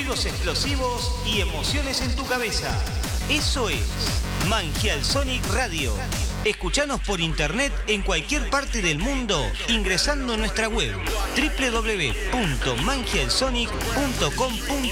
ruidos explosivos y emociones en tu cabeza. Eso es Mangial Sonic Radio. Escuchanos por internet en cualquier parte del mundo ingresando a nuestra web www.mangialsonic.com.ar.